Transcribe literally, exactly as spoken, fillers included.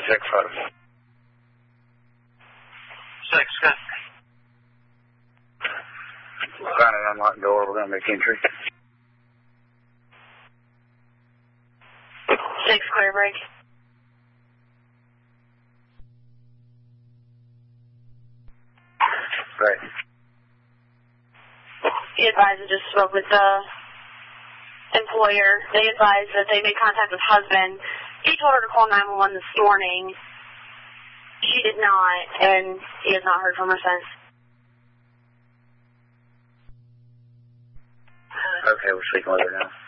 Six, five. Six, good. Find an unlocked door. We're going to make entry. Six, clear break. Right. He advised I just spoke with the employer. They advised that they made contact with husband. He told her to call nine one one this morning. She did not, and he has not heard from her since. Okay, we're speaking with her now.